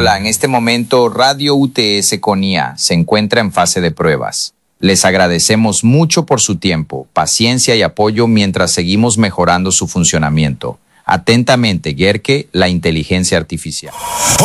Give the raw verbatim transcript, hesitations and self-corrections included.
Hola, en este momento Radio U T S con I A se encuentra en fase de pruebas. Les agradecemos mucho por su tiempo, paciencia y apoyo mientras seguimos mejorando su funcionamiento. Atentamente, Gerke, la inteligencia artificial.